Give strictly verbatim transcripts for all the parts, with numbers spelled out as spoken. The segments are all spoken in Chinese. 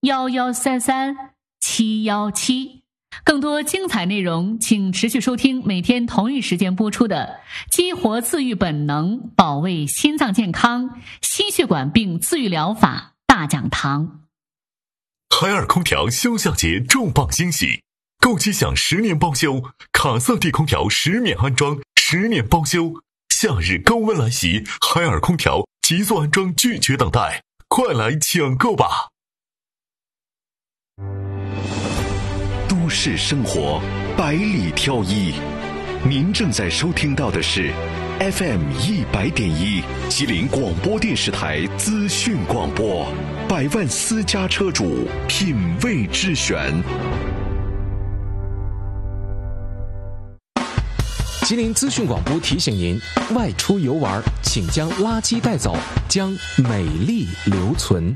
幺幺三三七幺七。更多精彩内容，请持续收听每天同一时间播出的《激活自愈本能，保卫心脏健康，心血管病自愈疗法大讲堂》。 海尔空调休夏节重磅惊喜，购机享十年包修，卡萨帝空调十免安装，十年包修。夏日高温来袭，海尔空调急速安装，拒绝等待，快来抢购吧！ 都市生活百里挑一，您正在收听到的是 F M 一百点一吉林广播电视台资讯广播，百万私家车主品味之选。 吉林资讯广播提醒您：外出游玩，请将垃圾带走，将美丽留存。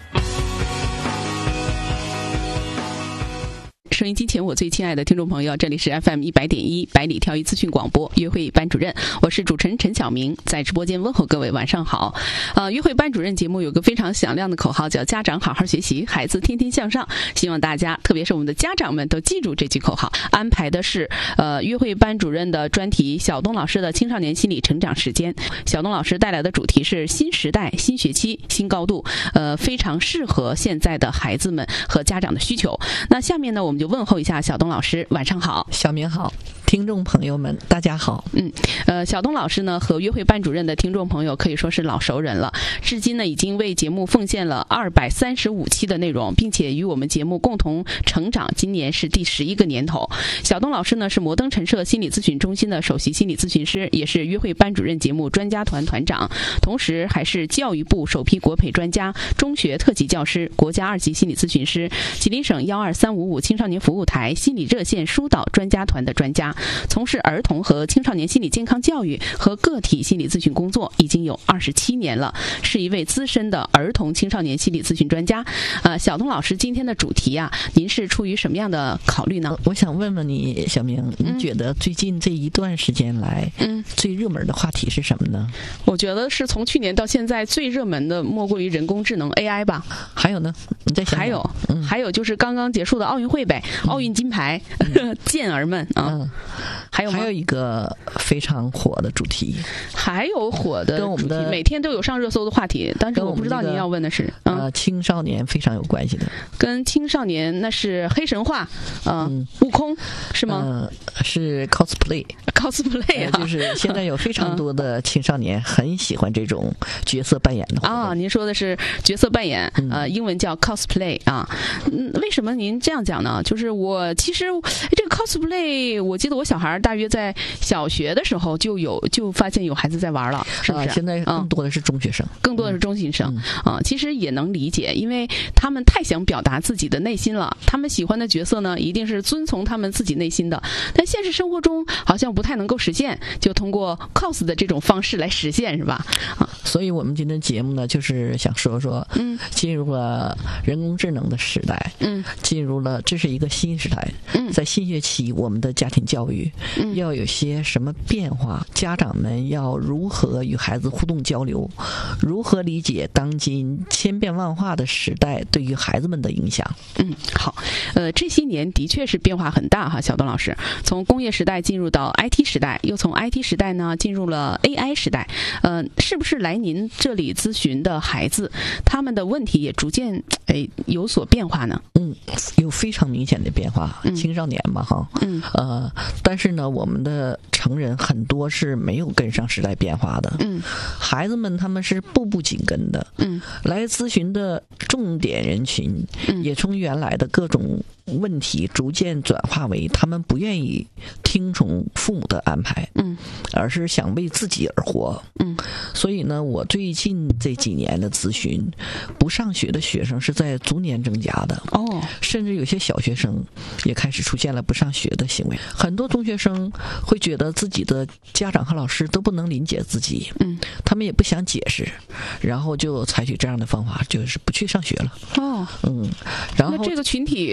收音机前我最亲爱的听众朋友，这里是 F M 一百点一百里挑一资讯广播约会班主任，我是主持人陈晓明，在直播间问候各位晚上好。呃，约会班主任节目有个非常响亮的口号，叫家长好好学习，孩子天天向上。希望大家，特别是我们的家长们都记住这句口号。安排的是呃约会班主任的专题，小东老师的青少年心理成长时间。小东老师带来的主题是新时代、新学期、新高度，呃，非常适合现在的孩子们和家长的需求。那下面呢，我们就问候一下小东老师，晚上好。 小明好，听众朋友们大家好。 嗯，呃，小东老师呢和约会班主任的听众朋友可以说是老熟人了，至今呢已经为节目奉献了二百三十五期的内容，并且与我们节目共同成长，今年是第十一个年头。小东老师呢是摩登陈设心理咨询中心的首席心理咨询师，也是约会班主任节目专家团团长，同时还是教育部首批国培专家、中学特级教师、国家二级心理咨询师、吉林省幺二三五五青少年服务台心理热线疏导专家团的专家，从事儿童和青少年心理健康教育和个体心理咨询工作已经有二十七年了，是一位资深的儿童青少年心理咨询专家。呃，小东老师今天的主题啊，您是出于什么样的考虑呢？ 我想问问你，小明，你觉得最近这一段时间来，嗯，最热门的话题是什么呢？ 我觉得是从去年到现在最热门的莫过于人工智能 A I 吧。 还有呢？你再想想。 还有，嗯、还有就是刚刚结束的奥运会呗，嗯、奥运金牌，嗯、健儿们啊。嗯， 还有还有一个非常火的主题， 还有火的跟我们的每天都有上热搜的话题，但是我不知道您要问的是， 呃，嗯、青少年非常有关系的， 跟青少年那是黑神话，呃、嗯，悟空是吗？ 呃，是 cosplay，cosplay、 啊呃、就是现在有非常多的青少年很喜欢这种角色扮演的活动啊。您说的是角色扮演，呃，英文叫 cosplay 啊。嗯，为什么您这样讲呢？就是我其实这个 cosplay， 我记得我小孩大约在小学的时候就有就发现有孩子在玩了，是不是？ 啊、现在更多的是中学生， 更多的是中学生、 嗯、 啊。其实也能理解，因为他们太想表达自己的内心了。他们喜欢的角色呢，一定是遵从他们自己内心的，但现实生活中好像不太能够实现，就通过 cos 的这种方式来实现，是吧？啊， 所以我们今天节目呢，就是想说说，嗯，进入了人工智能的时代，嗯，进入了这是一个新时代，嗯，在新学期我们的家庭教育。嗯、要有些什么变化？家长们要如何与孩子互动交流？如何理解当今千变万化的时代对于孩子们的影响？ 嗯，好，呃，这些年的确是变化很大哈，小东老师，从工业时代进入到 I T 时代，又从 I T 时代呢进入了 A I 时代，呃，是不是来您这里咨询的孩子，他们的问题也逐渐哎有所变化呢？ 嗯，有非常明显的变化，嗯、青少年嘛哈，嗯，呃。但是呢，我们的成人很多是没有跟上时代变化的。嗯，孩子们他们是步步紧跟的。嗯，来咨询的重点人群，嗯、也从原来的各种问题逐渐转化为他们不愿意听从父母的安排，嗯，而是想为自己而活。嗯，所以呢，我最近这几年的咨询，不上学的学生是在逐年增加的。哦，甚至有些小学生也开始出现了不上学的行为。很多中学生会觉得自己的家长和老师都不能理解自己，嗯，他们也不想解释，然后就采取这样的方法，就是不去上学了。哦，嗯，然后那这个群体还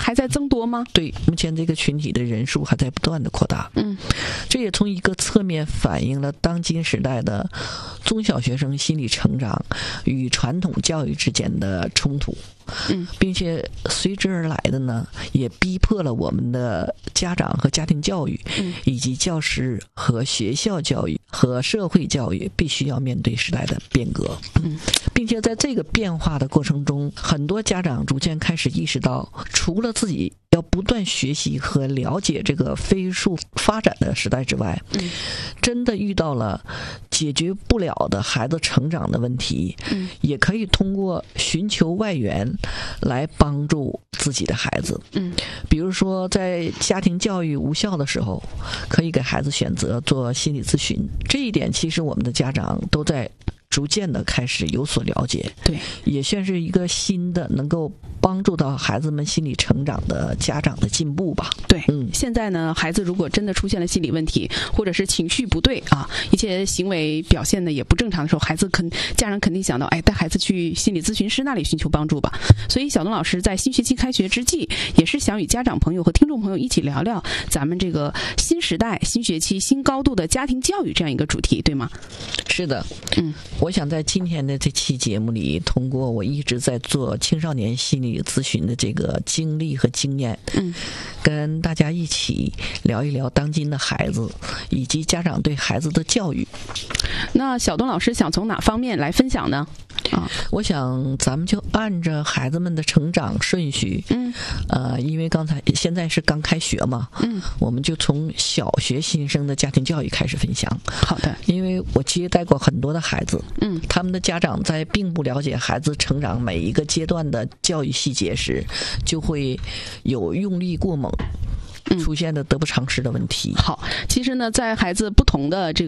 还在增多吗？ 对，目前这个群体的人数还在不断的扩大。 嗯， 这也从一个侧面反映了当今时代的中小学生心理成长与传统教育之间的冲突。 嗯， 并且随之而来的呢，也逼迫了我们的家长和家庭教育， 嗯， 以及教师和学校教育和社会教育必须要面对时代的变革。 嗯， 并且在这个变化的过程中，很多家长逐渐开始意识到，除了自己要不断学习和了解这个飞速发展的时代之外， 嗯， 真的遇到了解决不了的孩子成长的问题， 嗯， 也可以通过寻求外援来帮助自己的孩子。 嗯， 比如说在家庭教育无效的时候，可以给孩子选择做心理咨询。这一点其实我们的家长都在逐渐的开始有所了解， 对， 也算是一个新的能够帮助到孩子们心理成长的家长的进步吧。 对， 嗯， 现在呢，孩子如果真的出现了心理问题，或者是情绪不对啊，一些行为表现的也不正常的时候，孩子肯家长肯定想到，哎，带孩子去心理咨询师那里寻求帮助吧。所以小东老师在新学期开学之际，也是想与家长朋友和听众朋友一起聊聊咱们这个新时代、新学期、新高度的家庭教育这样一个主题，对吗？ 是的， 嗯。 我想在今天的这期节目里，通过我一直在做青少年心理咨询的这个经历和经验， 嗯， 跟大家一起聊一聊当今的孩子以及家长对孩子的教育。 那小东老师想从哪方面来分享呢？啊， 我想咱们就按着孩子们的成长顺序， 嗯， 呃，因为刚才现在是刚开学嘛， 嗯， 我们就从小学新生的家庭教育开始分享。 好的， 因为我接待过很多的孩子， 嗯， 他们的家长在并不了解孩子成长每一个阶段的教育细节时，就会有用力过猛，出现的得不偿失的问题。 好，其实呢，在孩子不同的这个